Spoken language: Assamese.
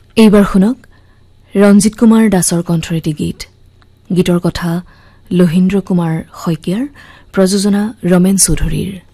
এইবাৰ শুনক ৰঞ্জিত কুমাৰ দাসৰ কণ্ঠৰ এটি গীত। গীতৰ কথা লহীন্দ্ৰ কুমাৰ শইকীয়াৰ, প্ৰযোজনা ৰমেন চৌধুৰীৰ।